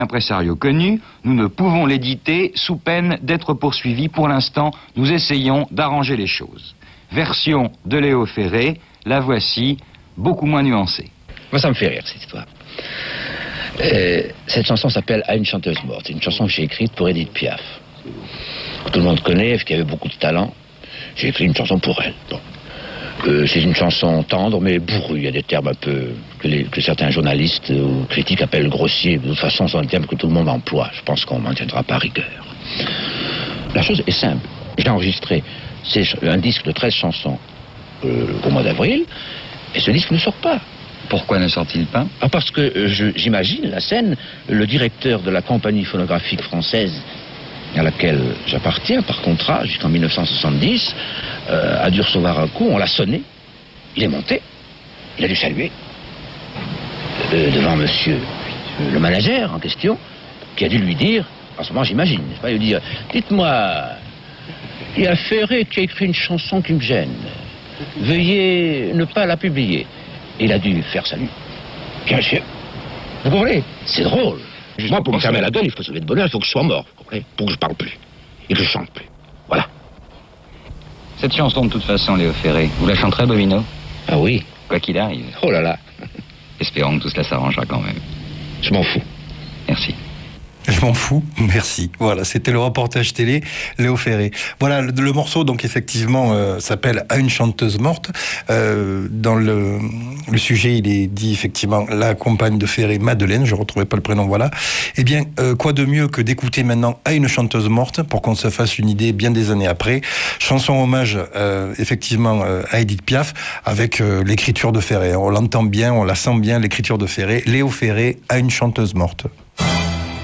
Impresario connu, nous ne pouvons l'éditer sous peine d'être poursuivis. Pour l'instant, nous essayons d'arranger les choses. Version de Léo Ferré, la voici, beaucoup moins nuancée. Moi, ça me fait rire, cette histoire. Cette chanson s'appelle « À une chanteuse morte ». C'est une chanson que j'ai écrite pour Édith Piaf, que tout le monde connaît, qui avait beaucoup de talent. J'ai écrit une chanson pour elle. Bon. C'est une chanson tendre, mais bourrue. Il y a des termes un peu que certains journalistes ou critiques appellent grossiers. De toute façon, ce sont des termes que tout le monde emploie. Je pense qu'on m'en tiendra pas rigueur. La chose est simple. J'ai enregistré un disque de 13 chansons au mois d'avril, et ce disque ne sort pas. Pourquoi ne sort-il pas? Parce que j'imagine la scène, le directeur de la compagnie phonographique française à laquelle j'appartiens par contrat jusqu'en 1970, a dû recevoir un coup, on l'a sonné, il est monté, il a dû saluer devant monsieur le manager en question, qui a dû lui dire, en ce moment j'imagine, n'est-ce pas, il lui dire, dites-moi, il y a Ferré qui a écrit une chanson qui me gêne, veuillez ne pas la publier. Et il a dû faire salut. Bien sûr. Vous comprenez? C'est drôle. Moi, pour me fermer la gueule, il faut se lever de bonheur, il faut que je sois mort, vous comprenez? Pour que je parle plus. Et que je chante plus. Voilà. Cette chanson, de toute façon, Léo Ferré, vous la chanterez, Bobino? Ah oui. Quoi qu'il arrive. Oh là là. Espérons que tout cela s'arrangera quand même. Je m'en fous. Merci. Je m'en fous, merci. Voilà, c'était le reportage télé Léo Ferré. Voilà, le morceau, donc effectivement, s'appelle « À une chanteuse morte ». Dans le sujet, il est dit effectivement la compagne de Ferré, Madeleine, je ne retrouvais pas le prénom, voilà. Eh bien, quoi de mieux que d'écouter maintenant « À une chanteuse morte » pour qu'on se fasse une idée bien des années après. Chanson hommage, effectivement, à Édith Piaf, avec l'écriture de Ferré. On l'entend bien, on la sent bien, l'écriture de Ferré. Léo Ferré, « À une chanteuse morte ».